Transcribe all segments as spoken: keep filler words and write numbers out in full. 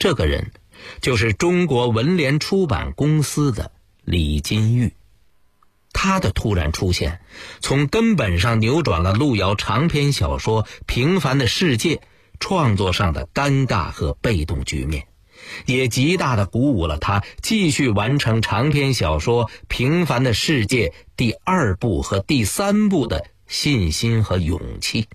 这个人就是中国文联出版公司的李金玉。他的突然出现，从根本上扭转了路遥长篇小说《平凡的世界》创作上的尴尬和被动局面，也极大地鼓舞了他继续完成长篇小说《平凡的世界》第二部和第三部的信心和勇气。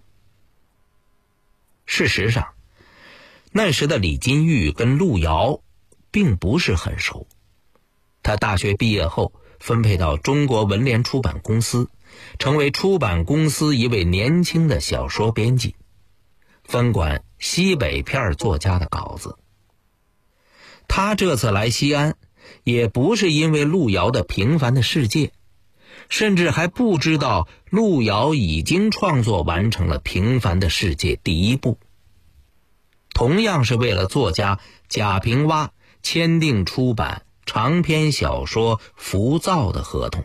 事实上，那时的李金玉跟路遥并不是很熟。他大学毕业后分配到中国文联出版公司，成为出版公司一位年轻的小说编辑，分管西北片作家的稿子。他这次来西安，也不是因为路遥的《平凡的世界》，甚至还不知道路遥已经创作完成了《平凡的世界》第一部。同样是为了作家贾平凹签订出版长篇小说《浮躁》的合同。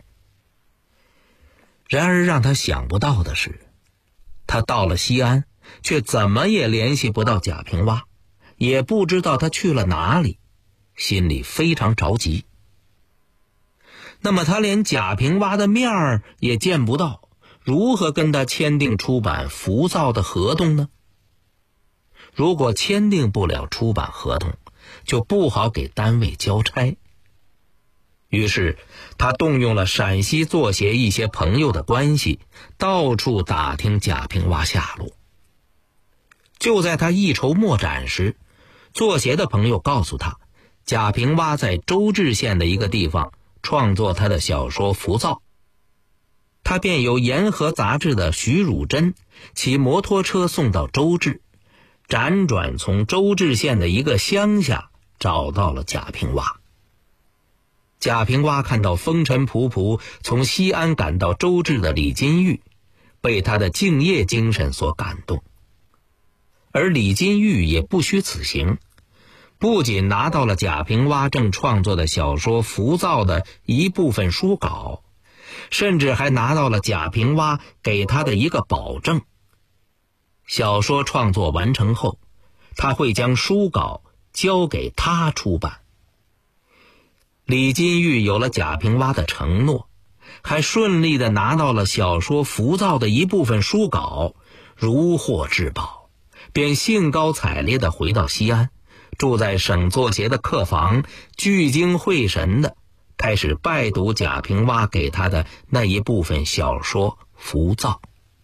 然而让他想不到的是，他到了西安，却怎么也联系不到贾平凹，也不知道他去了哪里，心里非常着急。那么他连贾平凹的面儿也见不到，如何跟他签订出版《浮躁》的合同呢？如果签订不了出版合同，就不好给单位交差。于是他动用了陕西作协一些朋友的关系，到处打听贾平凹下落。就在他一筹莫展时，作协的朋友告诉他，贾平凹在周至县的一个地方创作他的小说《浮躁》。他便由沿河杂志的徐汝珍骑摩托车送到周至，辗转从周至县的一个乡下找到了贾平凹。贾平凹看到风尘仆仆从西安赶到周至的李金玉，被他的敬业精神所感动。而李金玉也不虚此行，不仅拿到了贾平凹正创作的小说《浮躁》的一部分书稿，甚至还拿到了贾平凹给他的一个保证：小说创作完成后，他会将书稿交给他出版。李金玉有了贾平凹的承诺，还顺利地拿到了小说《浮躁》的一部分书稿，如获至宝，便兴高采烈地回到西安，住在省作协的客房，聚精会神地开始拜读贾平凹给他的那一部分小说《浮躁》。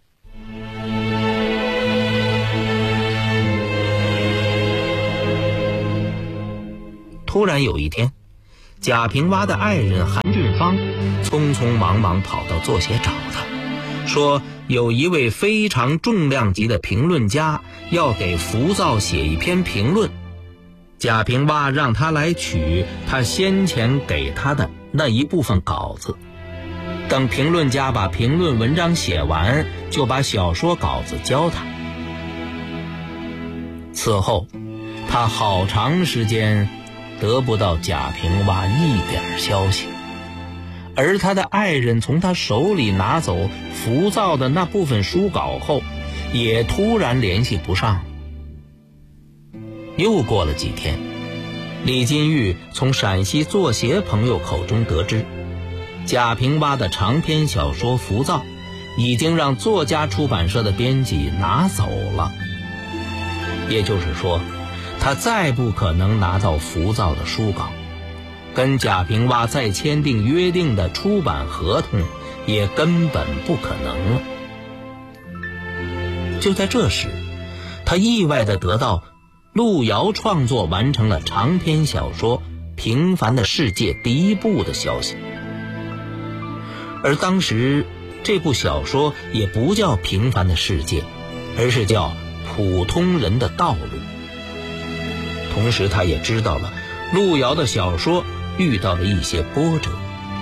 突然有一天，贾平凹的爱人韩俊芳匆匆忙忙跑到作协找他，说有一位非常重量级的评论家要给《浮躁》写一篇评论，贾平凹让他来取他先前给他的那一部分稿子，等评论家把评论文章写完，就把小说稿子交他。此后他好长时间得不到贾平凹一点消息，而他的爱人从他手里拿走《浮躁》的那部分书稿后，也突然联系不上。又过了几天，李金玉从陕西作协朋友口中得知，贾平凹的长篇小说《浮躁》已经让作家出版社的编辑拿走了，也就是说，他再不可能拿到《浮躁》的书稿，跟贾平凹再签订约定的出版合同也根本不可能了。就在这时，他意外地得到路遥创作完成了长篇小说《平凡的世界》第一部的消息。而当时这部小说也不叫《平凡的世界》，而是叫《普通人的道路》。同时他也知道了路遥的小说遇到了一些波折。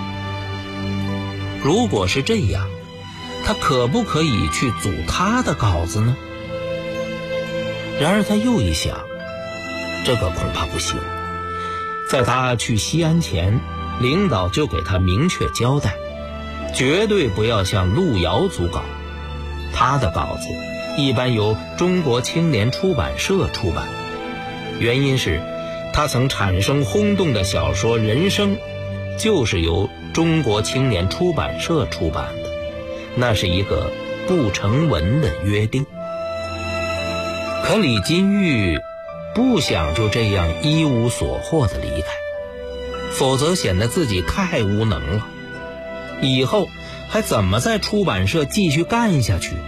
如果是这样，他可不可以去组他的稿子呢？然而他又一想，这个恐怕不行。在他去西安前，领导就给他明确交代，绝对不要向路遥组稿，他的稿子一般由中国青年出版社出版。原因是他曾产生轰动的小说《人生》就是由中国青年出版社出版的，那是一个不成文的约定。可李金玉不想就这样一无所获地离开，否则显得自己太无能了，以后还怎么在出版社继续干下去？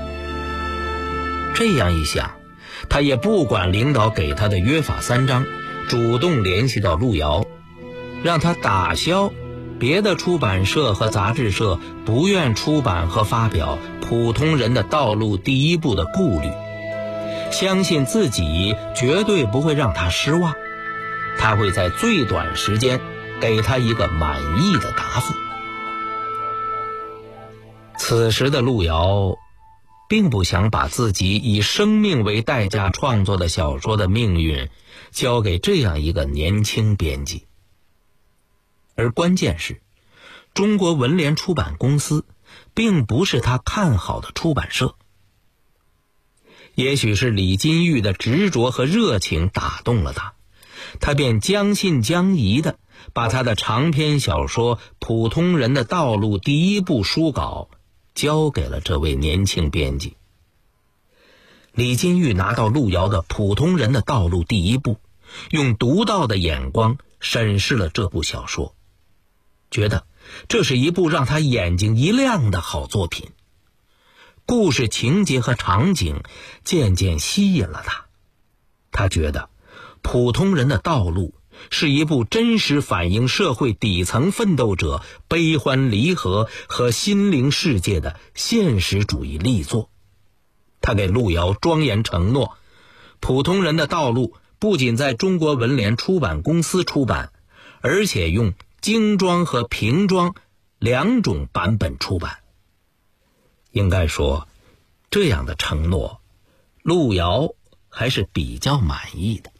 这样一想，他也不管领导给他的约法三章，主动联系到路遥，让他打消别的出版社和杂志社不愿出版和发表普通人的道路第一部的顾虑，相信自己绝对不会让他失望，他会在最短时间给他一个满意的答复。此时的路遥并不想把自己以生命为代价创作的小说的命运交给这样一个年轻编辑，而关键是中国文联出版公司并不是他看好的出版社。也许是李金玉的执着和热情打动了他，他便将信将疑地把他的长篇小说《普通人的道路》第一部书稿交给了这位年轻编辑。李金玉拿到路遥的《普通人的道路》第一部，用独到的眼光审视了这部小说，觉得这是一部让他眼睛一亮的好作品。故事情节和场景渐渐吸引了他，他觉得《普通人的道路》是一部真实反映社会底层奋斗者悲欢离合和心灵世界的现实主义力作。他给路遥庄严承诺，《普通人的道路》不仅在中国文联出版公司出版，而且用精装和平装两种版本出版。应该说，这样的承诺，路遥还是比较满意的。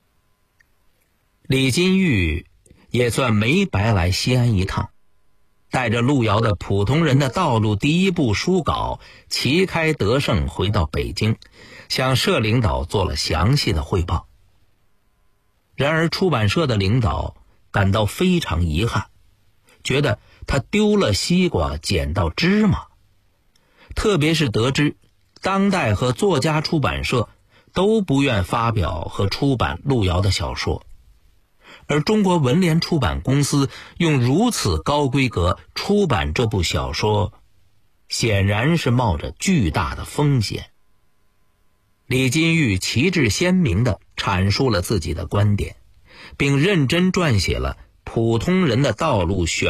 李金玉也算没白来西安一趟，带着路遥的《普通人的道路》第一部书稿旗开得胜回到北京，向社领导做了详细的汇报。然而出版社的领导感到非常遗憾，觉得他丢了西瓜捡到芝麻，特别是得知当代和作家出版社都不愿发表和出版路遥的小说，而中国文联出版公司用如此高规格出版这部小说，显然是冒着巨大的风险。李金玉旗帜鲜明地阐述了自己的观点，并认真撰写了《普通人的道路》选